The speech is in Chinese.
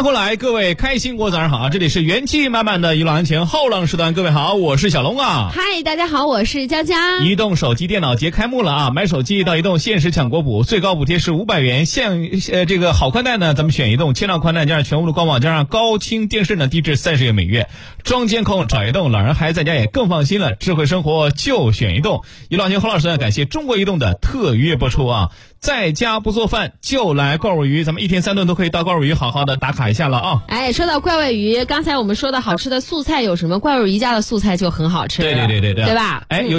迎回来，各位开心果早上好，这里是元气满满的娱乐安全后浪时段，各位好，我是小龙啊。 嗨，大家好，我是佳佳。 移动手机电脑节开幕了啊！买手机到移动限时抢国补，最高补贴是500元。这个好宽带呢，咱们选移动，千兆宽带加上全屋的官网，加上高清电视呢，低至30元每月。装监控找移动，老人孩子在家也更放心了。智慧生活就选移动。娱乐安全后浪时段，感谢中国移动的特约播出啊！在家不做饭就来怪味鱼，咱们1天3顿都可以到怪味鱼好好的打卡一下了啊！ 哎，说到怪味鱼，刚才我们说的好吃的素菜有什么？怪味鱼家的素菜就很好吃， 对， 对吧？ 哎，